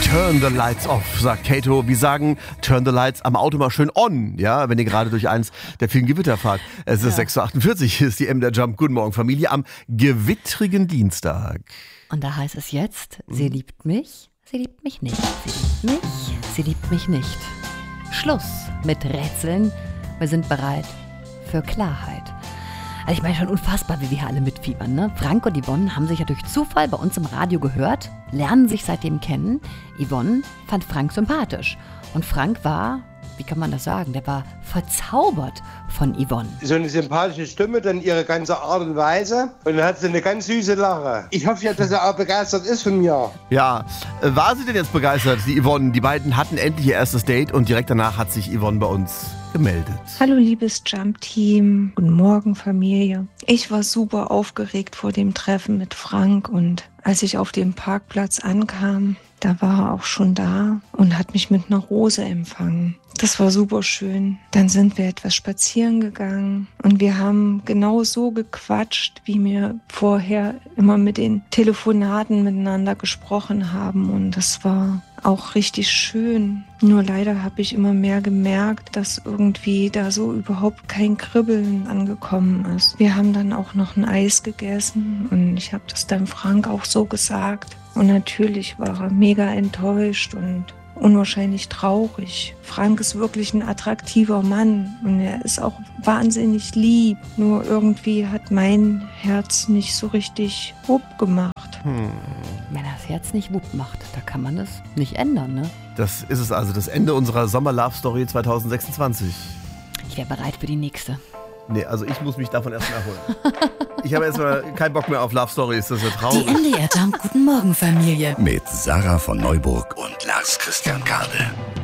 Turn the lights off, sagt Kato. Wir sagen, turn the lights am Auto mal schön on, ja, wenn ihr gerade durch eins der vielen Gewitter fahrt. Es ist 6.48 Uhr, ist die MDR Jump. Guten Morgen, Familie, am gewittrigen Dienstag. Und da heißt es jetzt, sie liebt mich, sie liebt mich nicht. Sie liebt mich, sie liebt mich nicht. Schluss mit Rätseln. Wir sind bereit für Klarheit. Also ich meine, schon unfassbar, wie wir hier alle mitfiebern, ne? Frank und Yvonne haben sich ja durch Zufall bei uns im Radio gehört, lernen sich seitdem kennen. Yvonne fand Frank sympathisch. Und Frank war, wie kann man das sagen, der war verzaubert von Yvonne. So eine sympathische Stimme, dann ihre ganze Art und Weise. Und dann hat sie eine ganz süße Lache. Ich hoffe ja, dass er auch begeistert ist von mir. Ja, war sie denn jetzt begeistert, die Yvonne? Die beiden hatten endlich ihr erstes Date und direkt danach hat sich Yvonne bei uns gemeldet. Hallo liebes Jump-Team, guten Morgen Familie. Ich war super aufgeregt vor dem Treffen mit Frank und als ich auf dem Parkplatz ankam, da war er auch schon da und hat mich mit einer Rose empfangen. Das war super schön. Dann sind wir etwas spazieren gegangen und wir haben genau so gequatscht, wie wir vorher immer mit den Telefonaten miteinander gesprochen haben und das war auch richtig schön. Nur leider habe ich immer mehr gemerkt, dass irgendwie da so überhaupt kein Kribbeln angekommen ist. Wir haben dann auch noch ein Eis gegessen und ich habe das dann Frank auch so gesagt. Und natürlich war er mega enttäuscht und unwahrscheinlich traurig. Frank ist wirklich ein attraktiver Mann und er ist auch wahnsinnig lieb. Nur irgendwie hat mein Herz nicht so richtig wupp gemacht. Wenn das Herz nicht wupp macht, da kann man das nicht ändern, ne? Das ist es also, das Ende unserer Sommer-Love-Story 2026. Ich wäre bereit für die nächste. Nee, also ich muss mich davon erstmal erholen. Ich habe erstmal keinen Bock mehr auf Love Stories, das ist ja traurig. Die MDR Jump Guten Morgen Familie. Mit Sarah von Neuburg und Lars Christian Kade.